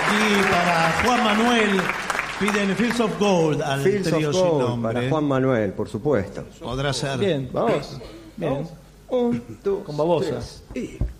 Aquí para Juan Manuel piden Fields of Gold al Fields trío of sin Gold nombre. para Juan Manuel, por supuesto. Podrá ser. Bien, Vamos. bien. 1, 2, Con babosa. 3 y...